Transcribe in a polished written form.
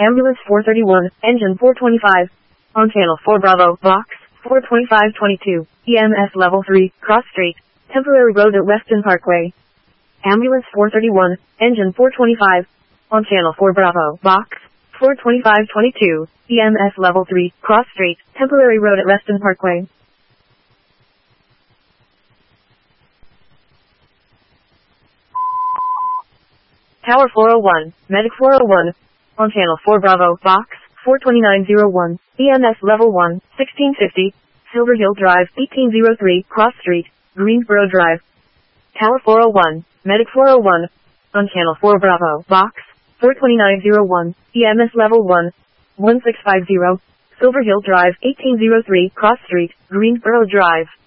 Ambulance 431, engine 425. On channel 4 Bravo, box 42522, EMS level 3, cross street, temporary road at Weston Parkway. Ambulance 431, engine 425. On channel 4 Bravo, box 42522, EMS level 3, cross street, temporary road at Weston Parkway. Tower 401, Medic 401. On channel 4 Bravo, box 42901, EMS level 1, 1650, Silver Hill Drive, 1803, Cross Street, Greensboro Drive. Tower 401, Medic 401. On channel 4 Bravo, box 42901, EMS level 1, 1650, Silver Hill Drive, 1803, Cross Street, Greensboro Drive.